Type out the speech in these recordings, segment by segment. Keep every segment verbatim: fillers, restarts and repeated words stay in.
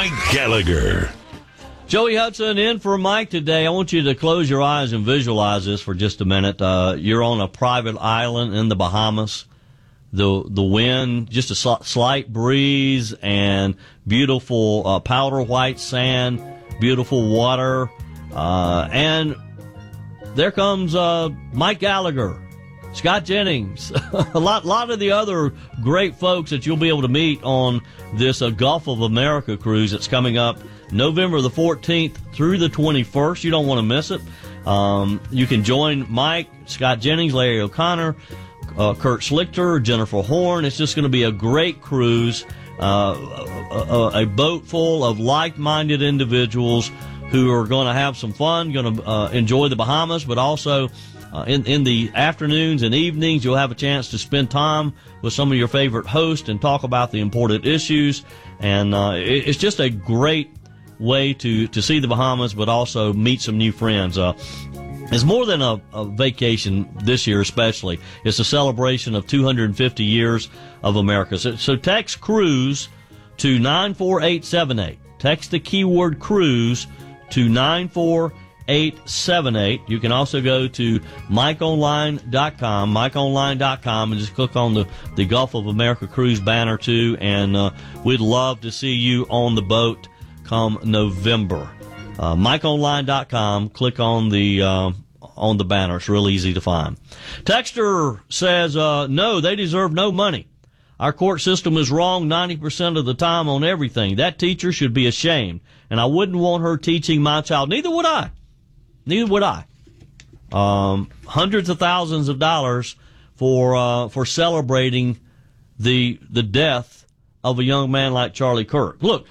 Mike Gallagher. Joey Hudson in for Mike today. I want you to close your eyes and visualize this for just a minute. Uh, you're on a private island in the Bahamas. The the wind, just a sl- slight breeze, and beautiful uh, powder white sand, beautiful water, uh, and there comes uh, Mike Gallagher, Scott Jennings, a lot lot of the other great folks that you'll be able to meet on this uh, Gulf of America cruise that's coming up November the fourteenth through the twenty-first. You don't want to miss it. Um, you can join Mike, Scott Jennings, Larry O'Connor, uh, Kurt Schlichter, Jennifer Horn. It's just going to be a great cruise, uh, a, a, a boat full of like-minded individuals who are going to have some fun, going to uh, enjoy the Bahamas, but also uh, in, in the afternoons and evenings, you'll have a chance to spend time with some of your favorite hosts and talk about the important issues. And uh, it, it's just a great way to, to see the Bahamas, but also meet some new friends. Uh, it's more than a, a vacation this year, especially. It's a celebration of two hundred fifty years of America. So, so text cruise to nine four eight seven eight. Text the keyword cruise to nine four eight seven eight. You can also go to mike online dot com, mike online dot com, and just click on the, the Gulf of America cruise banner too, and uh, we'd love to see you on the boat come November. Uh, mike online dot com, click on the uh, on the banner. It's real easy to find. Texter says, uh, no, they deserve no money. Our court system is wrong ninety percent of the time on everything. That teacher should be ashamed, and I wouldn't want her teaching my child. Neither would I. Neither would I. Um, hundreds of thousands of dollars for uh, for celebrating the the death of a young man like Charlie Kirk. Look,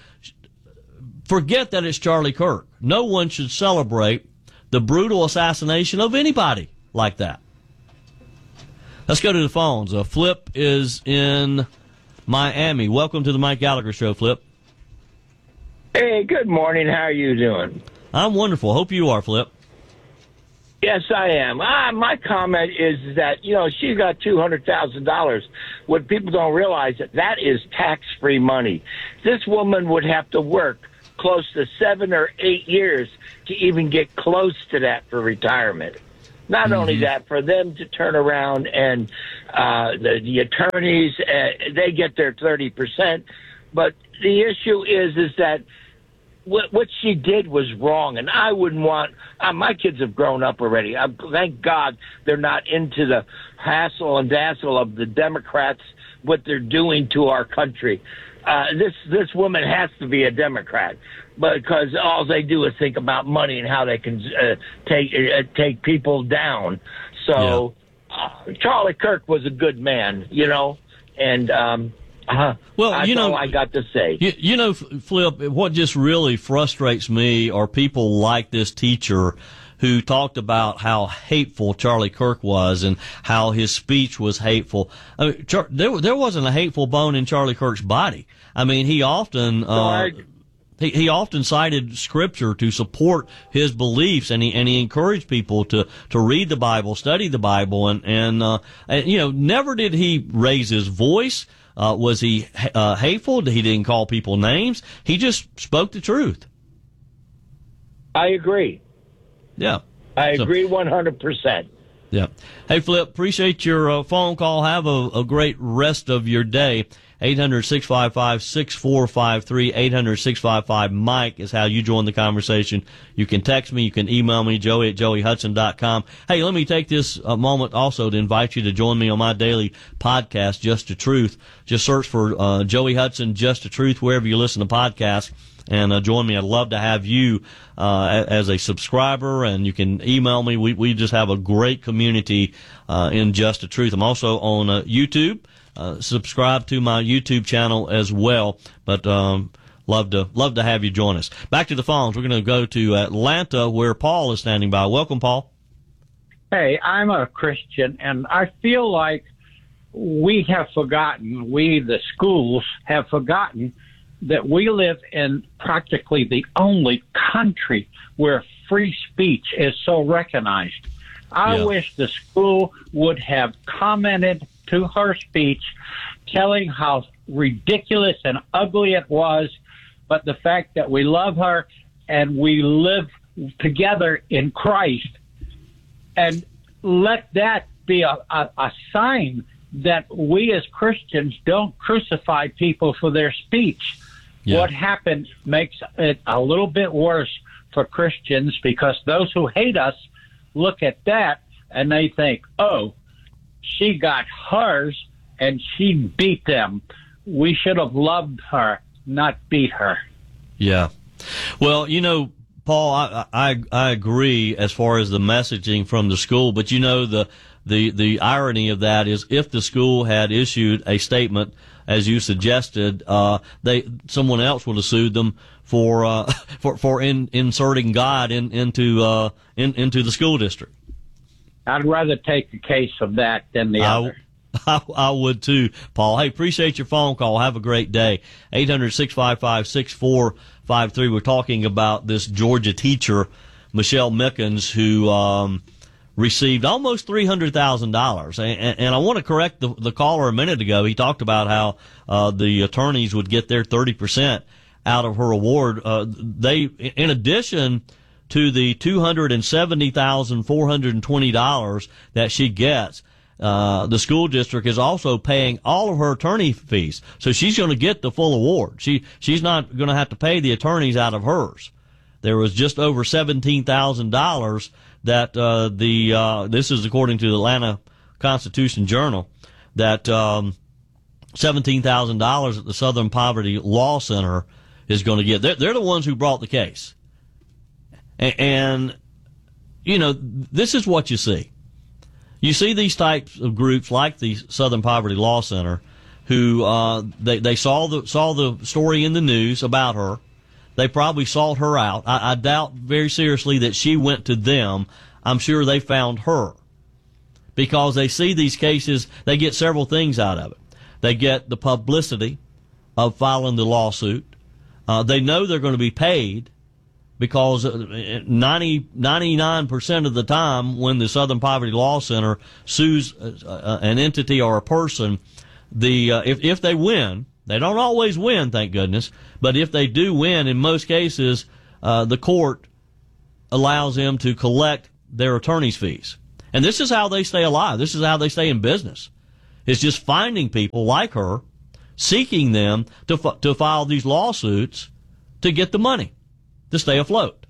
forget that it's Charlie Kirk. No one should celebrate the brutal assassination of anybody like that. Let's go to the phones. Uh, Flip is in Miami. Welcome to the Mike Gallagher Show, Flip. Hey, good morning. How are you doing? I'm wonderful. Hope you are, Flip. Yes, I am. Ah, my comment is that, you know, she got two hundred thousand dollars. What people don't realize that that is tax-free money. This woman would have to work close to seven or eight years to even get close to that for retirement. Not mm-hmm. only that, for them to turn around and uh, the, the attorneys, uh, they get their thirty percent. But the issue is, is that what, what she did was wrong, and I wouldn't want uh, – my kids have grown up already. I, thank God they're not into the hassle and dazzle of the Democrats, what they're doing to our country. Uh, this this woman has to be a Democrat, because all they do is think about money and how they can uh, take uh, take people down. So yeah. uh, Charlie Kirk was a good man, you know, and um, uh, well, that's you know, all I got to say. You, you know, Flip, what just really frustrates me are people like this teacher who talked about how hateful Charlie Kirk was and how his speech was hateful. I mean, Char- there, there wasn't a hateful bone in Charlie Kirk's body. I mean, he often, uh, he, he often cited scripture to support his beliefs, and he, and he encouraged people to, to read the Bible, study the Bible, and, and, uh, and, you know, never did he raise his voice. Uh, was he, uh, hateful? He didn't call people names. He just spoke the truth. I agree. Yeah. I so, agree one hundred percent. Yeah. Hey, Flip, appreciate your uh, phone call. Have a, a great rest of your day. eight hundred, six five five, six four five three, eight hundred, six five five, Mike is how you join the conversation. You can text me. You can email me, joey at joey hudson dot com. Hey, let me take this uh, moment also to invite you to join me on my daily podcast, Just the Truth. Just search for uh, Joey Hudson, Just the Truth, wherever you listen to podcasts, and uh, join me. I'd love to have you uh, as a subscriber, and you can email me. We, we just have a great community uh, in Just the Truth. I'm also on uh, YouTube. Uh, subscribe to my YouTube channel as well, but um, love to love to have you join us. Back to the phones. We're going to go to Atlanta, where Paul is standing by. Welcome, Paul. Hey, I'm a Christian, and I feel like we have forgotten, we, the schools, have forgotten that we live in practically the only country where free speech is so recognized. I yeah. wish the school would have commented to her speech, telling how ridiculous and ugly it was, but the fact that we love her and we live together in Christ, and let that be a, a, a sign that we as Christians don't crucify people for their speech. Yeah. What happened makes it a little bit worse for Christians, because those who hate us look at that and they think, oh, she got hers and she beat them. We should have loved her, not beat her. Yeah. Well, you know, Paul, I, I I agree as far as the messaging from the school, but you know, the the the irony of that is, if the school had issued a statement as you suggested, uh, they someone else would have sued them for uh, for for in, inserting God in, into uh, in, into the school district. I'd rather take a case of that than the I, other. I, I would too, Paul. Hey, appreciate your phone call. Have a great day. eight hundred, six five five, six four five three. We're talking about this Georgia teacher, Michelle Mickens, who um, received almost three hundred thousand dollars. And, and I want to correct the, the caller a minute ago. He talked about how uh, the attorneys would get their thirty percent out of her award. Uh, they, in addition to the two hundred seventy thousand four hundred twenty dollars that she gets, Uh, the school district is also paying all of her attorney fees. So she's going to get the full award. She, she's not going to have to pay the attorneys out of hers. There was just over seventeen thousand dollars that, uh, the, uh, this is according to the Atlanta Constitution Journal, that, um, seventeen thousand dollars that the Southern Poverty Law Center is going to get. They're, they're the ones who brought the case. And, and, you know, this is what you see. You see these types of groups like the Southern Poverty Law Center, who uh, they they saw the saw the story in the news about her. They probably sought her out. I, I doubt very seriously that she went to them. I'm sure they found her, because they see these cases. They get several things out of it. They get the publicity of filing the lawsuit. Uh, they know they're going to be paid, because ninety, ninety-nine percent of the time when the Southern Poverty Law Center sues uh, an entity or a person, the uh, if, if they win, they don't always win, thank goodness, but if they do win, in most cases, uh, the court allows them to collect their attorney's fees. And this is how they stay alive. This is how they stay in business. It's just finding people like her, seeking them to to file these lawsuits to get the money, to stay afloat.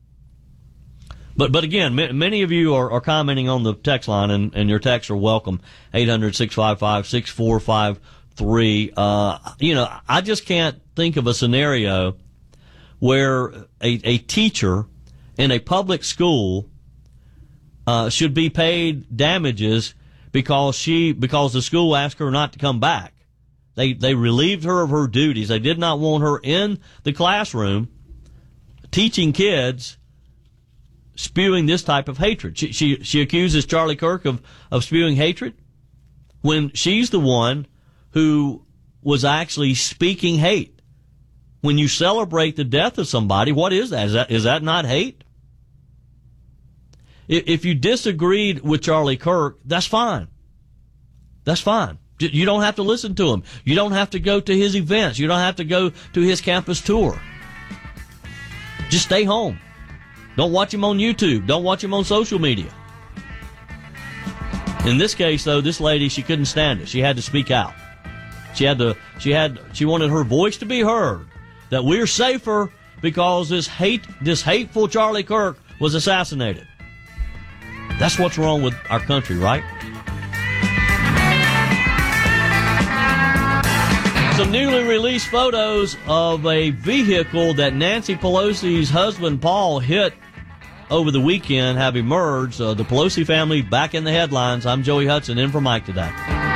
But but again, m- many of you are, are commenting on the text line, and, and your texts are welcome. eight hundred, six five five, six four five three. Uh, you know, I just can't think of a scenario where a, a teacher in a public school uh, should be paid damages because she because the school asked her not to come back. They they relieved her of her duties. They did not want her in the classroom teaching kids, spewing this type of hatred. She, she, she accuses Charlie Kirk of, of spewing hatred when she's the one who was actually speaking hate. When you celebrate the death of somebody, what is that? Is that, is that not hate? If, if you disagreed with Charlie Kirk, that's fine. That's fine. You don't have to listen to him. You don't have to go to his events. You don't have to go to his campus tour. Just stay home. Don't watch him on YouTube. Don't watch him on social media. In this case, though, this lady, she couldn't stand it. She had to speak out. She had to. She had. She wanted her voice to be heard. That we're safer because this hate, this hateful Charlie Kirk was assassinated. That's what's wrong with our country, right? Some newly released photos of a vehicle that Nancy Pelosi's husband, Paul, hit over the weekend have emerged. Uh, the Pelosi family back in the headlines. I'm Joey Hudson, in for Mike today.